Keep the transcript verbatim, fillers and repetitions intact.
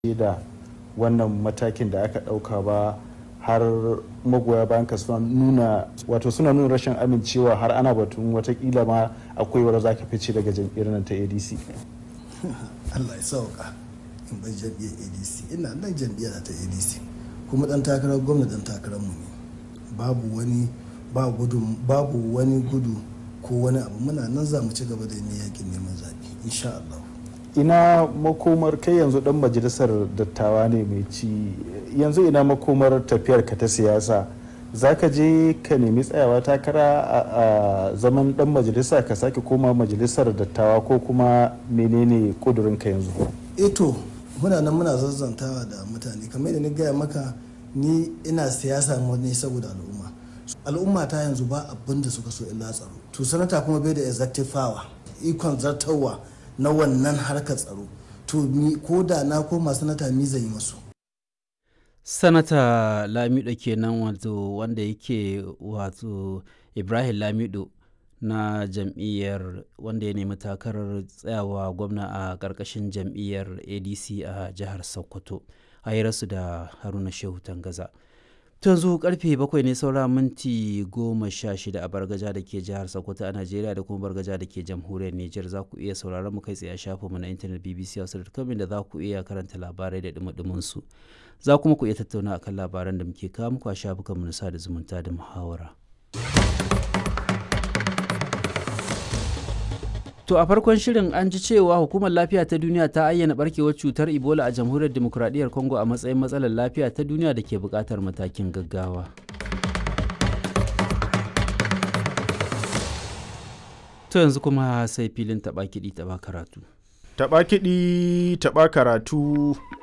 da wannan matakin da aka ɗauka ba, har magoya bayan ka suna nuna wato suna nuna rashin amincewa, har ana batun watakila ma akwai wadda za ka fice daga jam'iyyar nan ta A D C. Allah ya sauka in bar jam'iyyar A D C, ina nan jam'iyyar ta A D C kuma dan takarar gwamnati dan takarar mu ne. Babu wani ba gudu babu wani gudu ko wani abu, muna nan za mu ci gaba da yin yakin neman zaɓe insha Allah. Ina makomar kai yanzu dan majalisar dattawa ne mai ci, yanzu ina makomar tafiyar ka ta siyasa? Za ka je ka nemi tsayawa takara a zaman dan majalisa ka sake koma majalisar dattawa, ko kuma menene kudurin ka yanzu? Eto muna nan muna zazzantawa da mutane, kamar yadda ni gaya maka, ni ina siyasa ne saboda al'umma. Al'umma ta yanzu ba abin da suka so illa tsaro, to sanata kuma bai da executive power, ikon zartarwa na wannan harkar tsaro, to ni ko da na koma sanata mi zai yi masu. Sanata Lamido kenan, wato wanda yake wato Ibrahim Lamido na jam'iyyar, wanda ya nemi takarar tsayawa gwamna a ƙarƙashin jam'iyyar A D C a jihar Sokoto, a yi rasu da Haruna Shehu Tangaza. Yanzu karfe bakwai ne saura minti goma sha shida a Bargaja da ke jihar Sokoto a Najeriya, da kuma Bargaja da ke jamhuriyar Nijar. Za ku iya sauraron mu kai tsaye a shafinmu na intanet b b c hausa dot com, da za ku iya karanta labarai da dumudumin su. Za kuma ku iya tattauna akan labaran da muke kawo muku a shafukanmu na sada zumunta da muhawara. To a farkon shirin an ji cewa Hukumar Lafiya ta Duniya ta ayyana barkewar cutar Ebola a Jamhuriyar Dimokuraɗiyyar Congo a matsayin matsalar lafiya ta duniya da ke buƙatar matakin gaggawa. To yanzu kuma sai filin taɓa kiɗi taɓa karatu. Taɓa kiɗi taɓa karatu.